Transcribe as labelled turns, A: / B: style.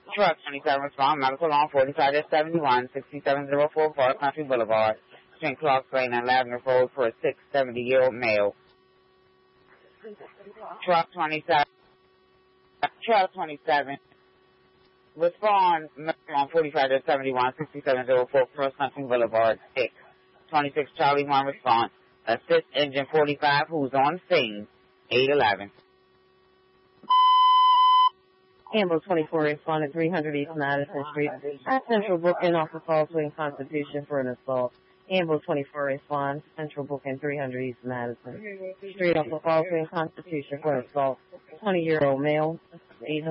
A: Truck 27 respond, medical law 45-71, 6704 Forest Country Boulevard, St. Clark's Lane and Lavender Road for a 70-year-old male. Truck 27 respond, medical law 45-71, 6704 Forest Country Boulevard, 26 Charlie 1 response, assist engine 45 who's on scene, 811.
B: Ambulance 24 responded 300 East Madison Street at Central Booking off of Falls Wing Constitution for an assault. Ambulance 24 responds Central Booking 300 East Madison Street off of Falls Wing Constitution for an assault. 20-year-old male, 800.